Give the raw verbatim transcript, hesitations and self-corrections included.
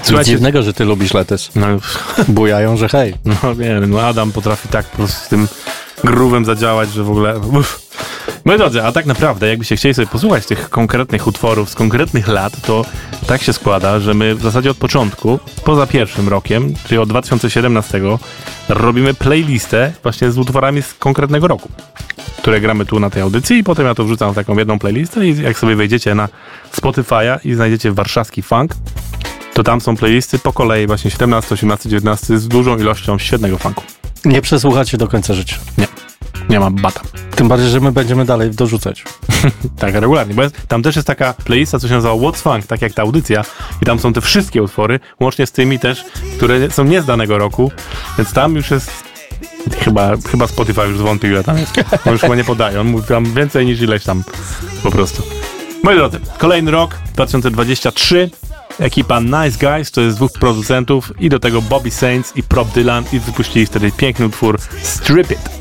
Słuchajcie, nic dziwnego, że ty lubisz Letys. No, bujają, że hej. No wiem, no Adam potrafi tak po prostu z tym groovem zadziałać, że w ogóle... Uff. Moi drodzy, a tak naprawdę, jakbyście chcieli sobie posłuchać tych konkretnych utworów z konkretnych lat, to tak się składa, że my w zasadzie od początku, poza pierwszym rokiem, czyli od dwa tysiące siedemnastego, robimy playlistę właśnie z utworami z konkretnego roku, które gramy tu na tej audycji i potem ja to wrzucam w taką jedną playlistę i jak sobie wejdziecie na Spotify'a i znajdziecie warszawski funk, to tam są playlisty po kolei właśnie siedemnasty, osiemnasty, dziewiętnasty z dużą ilością świetnego funku. Nie przesłuchacie do końca życia. Nie. Nie ma bata. Tym bardziej, że my będziemy dalej dorzucać. Tak, regularnie. Bo jest, tam też jest taka playlista, co się nazywa What's Funk, tak jak ta audycja. I tam są te wszystkie utwory, łącznie z tymi też, które są nie z danego roku. Więc tam już jest... Chyba, chyba Spotify już zwątpił, ile tam jest. On już chyba nie podaje. On mówi tam więcej niż ileś tam po prostu. Moi drodzy, kolejny rok, dwa tysiące dwudziesty trzeci. Ekipa Nice Guys, to jest dwóch producentów i do tego Bobby Saints i Prop Dylan i wypuścili wtedy piękny utwór Strip It.